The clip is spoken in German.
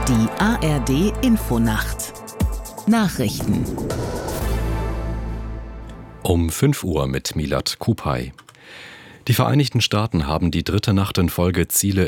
Die ARD Infonacht Nachrichten Um 5 Uhr mit Milad Kupay. Die Vereinigten Staaten haben die dritte Nacht in Folge Ziele